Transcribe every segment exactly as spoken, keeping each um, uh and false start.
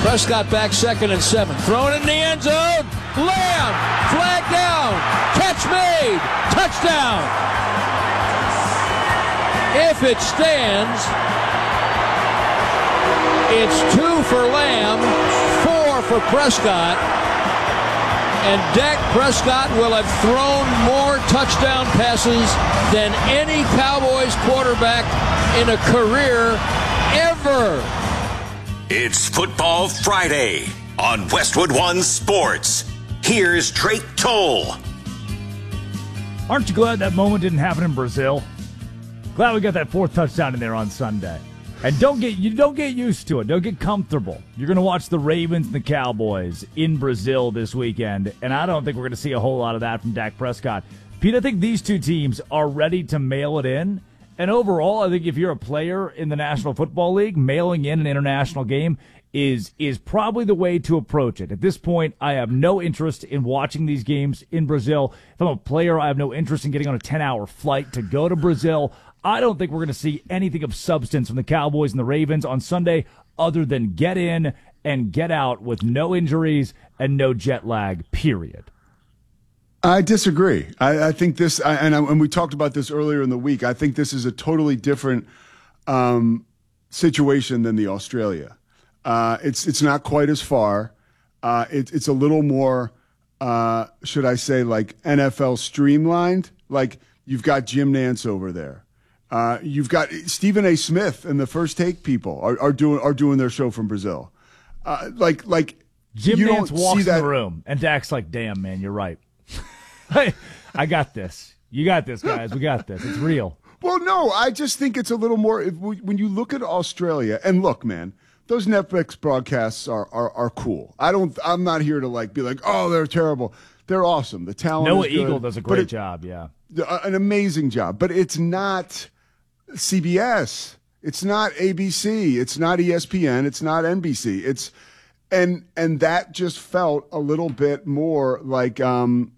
Prescott back second and seven. Thrown in the end zone. Lamb. Flag down. Catch made. Touchdown. If it stands, it's two for Lamb, four for Prescott. And Dak Prescott will have thrown more touchdown passes than any Cowboys quarterback in a career ever. It's Football Friday on Westwood One Sports. Here's Drake Toll. Aren't you glad that moment didn't happen in Brazil? Glad we got that fourth touchdown in there on Sunday. And don't get you don't get used to it. Don't get comfortable. You're going to watch the Ravens and the Cowboys in Brazil this weekend, and I don't think we're going to see a whole lot of that from Dak Prescott. Pete, I think these two teams are ready to mail it in. And overall, I think if you're a player in the National Football League, mailing in an international game is is probably the way to approach it. At this point, I have no interest in watching these games in Brazil. If I'm a player, I have no interest in getting on a ten-hour flight to go to Brazil. I don't think we're going to see anything of substance from the Cowboys and the Ravens on Sunday other than get in and get out with no injuries and no jet lag, period. I disagree. I, I think this, I, and, I, and we talked about this earlier in the week, I think this is a totally different um, situation than the Australia. Uh, it's it's not quite as far. Uh, it, it's a little more, uh, should I say, like N F L streamlined. Like you've got Jim Nantz over there. Uh, you've got Stephen A. Smith and the First Take people are, are doing are doing their show from Brazil. Uh, like like Jim you Nantz don't walks see that. in the room, and Dak's like, "Damn, man, you're right. Hey, I got this. You got this, guys. We got this. It's real." Well, no, I just think it's a little more. If we, when you look at Australia, and look, man, those Netflix broadcasts are, are are cool. I don't. I'm not here to like be like, oh, they're terrible. They're awesome. The talent. Noah is good, Eagle does a great it, job. Yeah, an amazing job. But it's not C B S. It's not A B C. It's not E S P N. It's not N B C. It's and and that just felt a little bit more like um,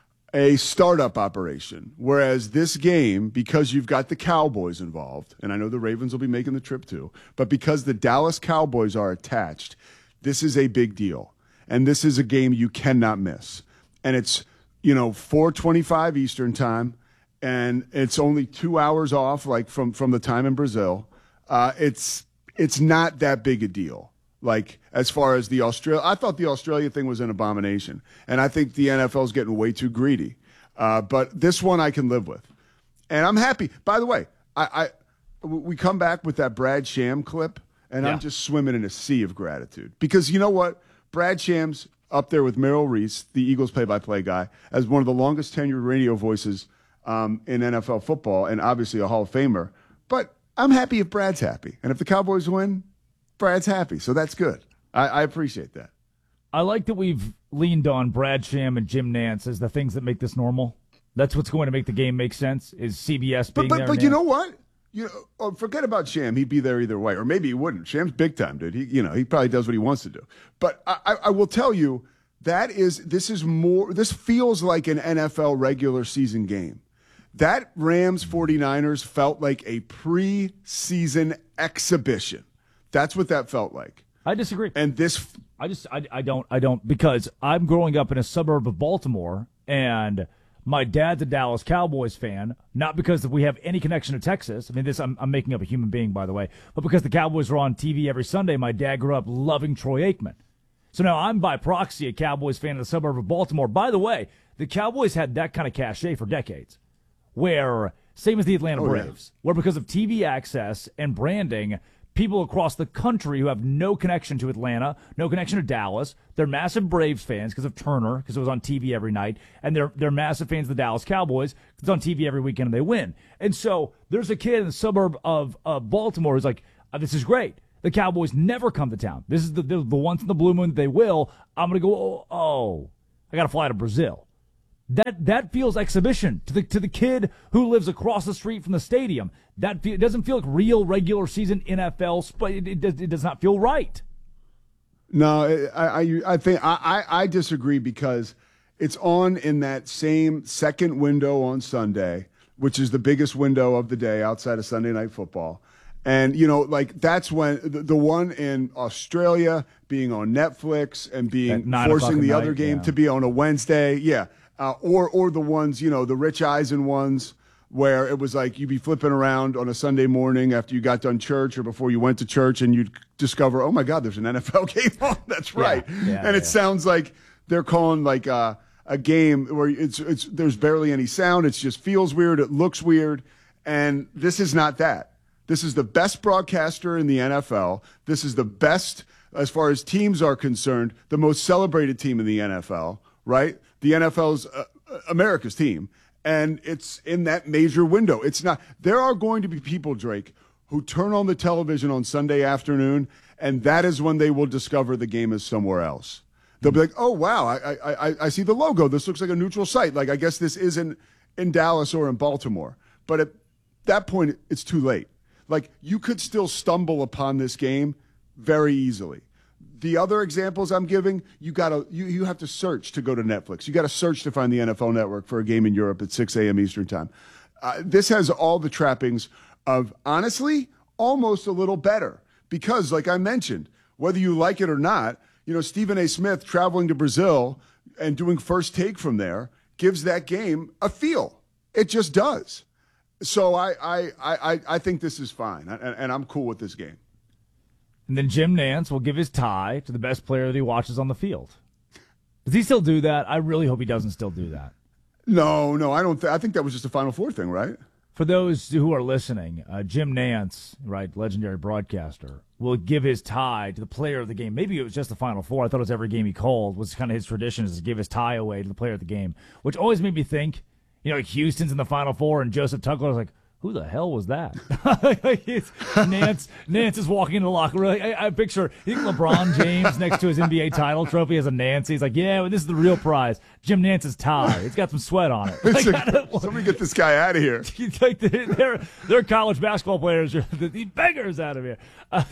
a startup operation. Whereas this game, because you've got the Cowboys involved, and I know the Ravens will be making the trip too, but because the Dallas Cowboys are attached, this is a big deal. And this is a game you cannot miss. And it's, you know, four twenty-five Eastern time, and it's only two hours off, like from, from the time in Brazil. Uh, it's it's not that big a deal. Like, as far as the Australia, I thought the Australia thing was an abomination. And I think the N F L is getting way too greedy. Uh, but this one I can live with. And I'm happy. By the way, I, I we come back with that Brad Sham clip, and yeah. I'm just swimming in a sea of gratitude. Because you know what? Brad Sham's up there with Merrill Reese, the Eagles play-by-play guy, as one of the longest tenured radio voices um, in N F L football, and obviously a Hall of Famer. But I'm happy if Brad's happy. And if the Cowboys win, Brad's happy. So that's good. I, I appreciate that. I like that we've leaned on Brad Sham and Jim Nantz as the things that make this normal. That's what's going to make the game make sense, is C B S being but, but, there. But Nantz. you know what? You know, oh, forget about Sham. He'd be there either way. Or maybe he wouldn't. Sham's big time, dude. He, you know, he probably does what he wants to do. But I, I, I will tell you, that is, this is more, this feels like an N F L regular season game. That Rams 49ers felt like a preseason exhibition. That's what that felt like. I disagree. And this, I just, I, I don't, I don't, because I'm growing up in a suburb of Baltimore, and my dad's a Dallas Cowboys fan, not because we have any connection to Texas. I mean, this, I'm, I'm making up a human being, by the way, but because the Cowboys are on T V every Sunday, my dad grew up loving Troy Aikman. So now I'm by proxy a Cowboys fan in the suburb of Baltimore. By the way, the Cowboys had that kind of cachet for decades, where, same as the Atlanta oh, Braves, yeah. where because of T V access and branding, people across the country who have no connection to Atlanta, no connection to Dallas, they're massive Braves fans because of Turner, because it was on T V every night, and they're they're massive fans of the Dallas Cowboys because it's on T V every weekend and they win. And so there's a kid in the suburb of uh, Baltimore who's like, oh, this is great. The Cowboys never come to town. This is the the, the once in the blue moon that they will. I'm going to go, oh, oh I got to fly to Brazil. That that feels exhibition to the to the kid who lives across the street from the stadium. That fe- it doesn't feel like real regular season N F L. But it, it, does, it does not feel right. No, I I, I think I, I disagree because it's on in that same second window on Sunday, which is the biggest window of the day outside of Sunday Night Football. And, you know, like that's when the, the one in Australia being on Netflix and being forcing the other night, game yeah. to be on a Wednesday. Yeah. Uh, or, or the ones, you know, the Rich Eisen ones where it was like you'd be flipping around on a Sunday morning after you got done church or before you went to church and you'd discover, oh my God, there's an N F L game on. That's right. Yeah, yeah, and it yeah. sounds like they're calling like uh, a game where it's, it's, there's barely any sound. It just feels weird. It looks weird. And this is not that. This is the best broadcaster in the N F L. This is the best, as far as teams are concerned, the most celebrated team in the N F L, right? The N F L's uh, America's team. And it's in that major window. It's not, there are going to be people, Drake, who turn on the television on Sunday afternoon, and that is when they will discover the game is somewhere else. They'll be like, oh, wow, I, I, I see the logo. This looks like a neutral site. Like, I guess this isn't in Dallas or in Baltimore. But at that point, it's too late. Like, you could still stumble upon this game very easily. The other examples I'm giving, you gotta you, you have to search to go to Netflix. You got to search to find the N F L Network for a game in Europe at six a.m. Eastern time. Uh, this has all the trappings of, honestly, almost a little better. Because, like I mentioned, whether you like it or not, you know, Stephen A. Smith traveling to Brazil and doing First Take from there gives that game a feel. It just does. So I I I, I think this is fine, and, and I'm cool with this game. And then Jim Nantz will give his tie to the best player that he watches on the field. Does he still do that? I really hope he doesn't still do that. No, no, I don't. Th- I think that was just a Final Four thing, right? For those who are listening, uh, Jim Nantz, right, legendary broadcaster, will give his tie to the player of the game. Maybe it was just the Final Four. I thought it was every game he called was kind of his tradition is to give his tie away to the player of the game, which always made me think, you know, like Houston's in the Final Four and Joseph Tuckler was like, who the hell was that? Nance, Nance is walking into the locker room. I, I picture I think LeBron James next to his N B A title trophy has a Nance. He's like, yeah, well, this is the real prize. Jim Nance's tie. It's got some sweat on it. Like, like, somebody get this guy out of here. Like they're, they're college basketball players. These beggars out of here. Uh,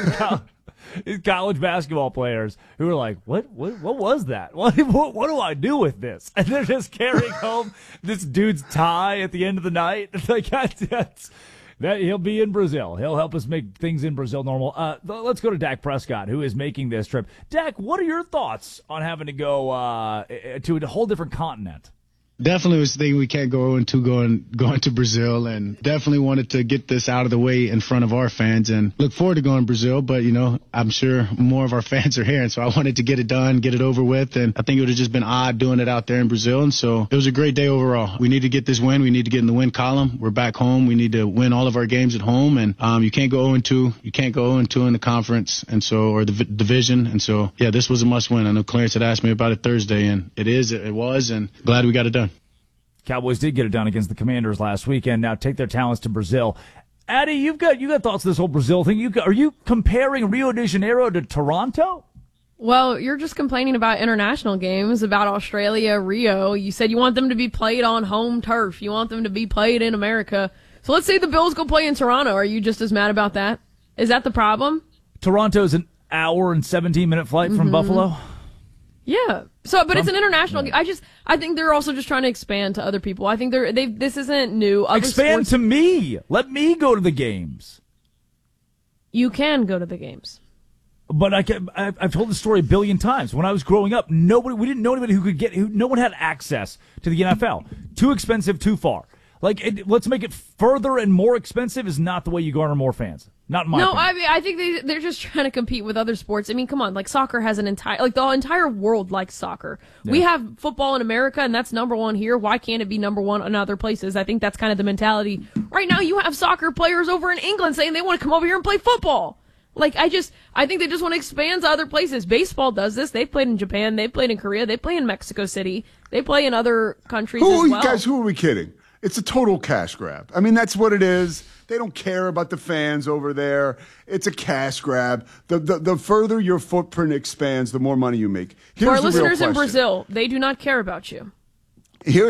These college basketball players who are like, what, what, what was that? What, what, what do I do with this? And they're just carrying home this dude's tie at the end of the night. It's like that's, that he'll be in Brazil. He'll help us make things in Brazil normal. Uh, let's go to Dak Prescott, who is making this trip. Dak, what are your thoughts on having to go uh, to a whole different continent? Definitely was thinking we can't go into going going to Brazil, and definitely wanted to get this out of the way in front of our fans and look forward to going to Brazil. But, you know, I'm sure more of our fans are here, and so I wanted to get it done, get it over with. And I think it would have just been odd doing it out there in Brazil. And so it was a great day overall. We need to get this win. We need to get in the win column. We're back home. We need to win all of our games at home. And um, you can't go oh and two. You can't go oh and two in the conference and so or the v- division. And so, yeah, this was a must win. I know Clarence had asked me about it Thursday, and it is. It was. And glad we got it done. Cowboys did get it done against the Commanders last weekend. Now take their talents to Brazil. Addy, you've got you got thoughts on this whole Brazil thing. You got, are you comparing Rio de Janeiro to Toronto? Well, you're just complaining about international games, about Australia, Rio. You said you want them to be played on home turf. You want them to be played in America. So let's say the Bills go play in Toronto. Are you just as mad about that? Is that the problem? Toronto's an hour and seventeen minute flight from mm-hmm. Buffalo. Yeah. So, but it's an international game. I just, I think they're also just trying to expand to other people. I think they're, they, this isn't new. Other expand sports, to me. Let me go to the games. You can go to the games. But I can, I've, I've told this story a billion times. When I was growing up, nobody, we didn't know anybody who could get, who, no one had access to the N F L. Too expensive, too far. Like, it, let's make it further and more expensive is not the way you garner more fans. Not in my No, opinion. I mean, I think they, they're just trying to compete with other sports. I mean, come on, like soccer has an entire, like the entire world likes soccer. Yeah. We have football in America, and that's number one here. Why can't it be number one in other places? I think that's kind of the mentality. Right now, you have soccer players over in England saying they want to come over here and play football. Like, I just, I think they just want to expand to other places. Baseball does this. They've played in Japan. They've played in Korea. They play in Mexico City. They play in other countries who, as well. Guys, who are we kidding? It's a total cash grab. I mean, that's what it is. They don't care about the fans over there. It's a cash grab. The the, the further your footprint expands, the more money you make. Here's For our the real listeners in question. Brazil, they do not care about you. Here's